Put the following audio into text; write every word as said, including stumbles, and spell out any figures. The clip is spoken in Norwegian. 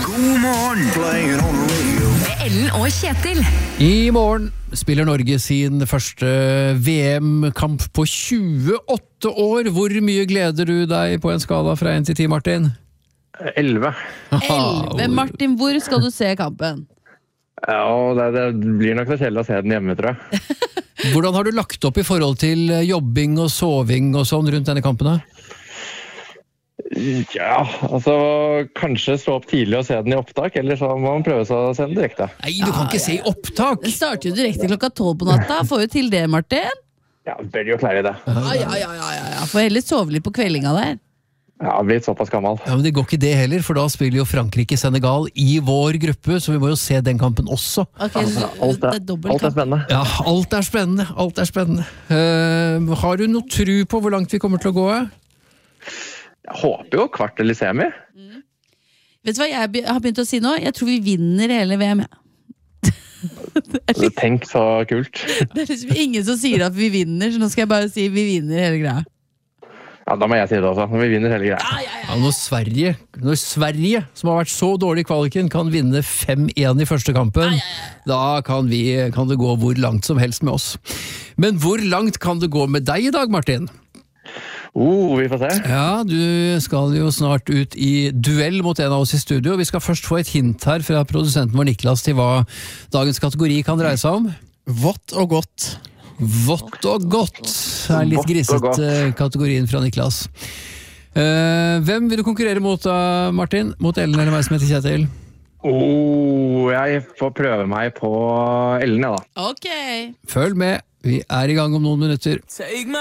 God morgen. Playing on the radio. Med Ellen og Kjetil. I morgen spiller Norge sin første V M-kamp på tjueåtte år. Hvor mye gleder du deg på en skala fra én til ti, Martin? elleve. elleve, Martin, hvor skal du se kampen? Ja, det, det blir nok så kjedelig å se den hjemme, tror jeg. Hvordan har du lagt opp i forhold til jobbing og soving og sånn rundt denne kampen? Da? Ja, altså kanskje stå opp tidlig og se den i opptak, eller så må man prøve å se den direkte. Nei, du kan ikke se i opptak! Det starter jo direkte klokka tolv på natta. Får jo til det, Martin. Ja, bør jo klare det. Ja, ja, ja, ja, ja. Får heller sove litt på kveldinga der. Ja, blitt såpass gammel. Ja, men det går ikke det heller, for da spiller jo Frankrike-Senegal i vår gruppe, så vi må jo se den kampen også. Ok, så Alt det er, er dobbelt alt er kamp. spennende. Ja, alt er spennende, alt er spennende. Uh, har du noe tru på hvor langt vi kommer til å gå? Jeg håper jo kvart eller semi. Vet du hva jeg be- har begynt å si nå? Jeg tror vi vinner hele V M. Tenk så kult. Det er liksom ingen som sier at vi vinner, så nå skal jeg bare si vi vinner hele greia. Ja, da må jeg si det også, når vi vinner hele greia. Ja, når Sverige, når Sverige, som har vært så dårlig i kvaliken, kan vinne fem én i første kampen, da kan, vi, kan det gå hvor langt som helst med oss. Men hvor langt kan det gå med deg i dag, Martin? Oh, vi får se. Ja, du skal jo snart ut i duell mot en av oss i studio. Vi skal først få et hint her fra produsenten vår Niklas til hva dagens kategori kan dreie seg om. Vått og godt. Vått og godt er litt Vått og grisete godt. kategorien fra Niklas. Uh, hvem vil du konkurrere mot, uh, Martin? Mot Ellen eller meg som heter Kjetil? Oh, jeg får prøve meg på Ellen, ja da. Ok. Følg med, vi er i gang om noen minutter. Take my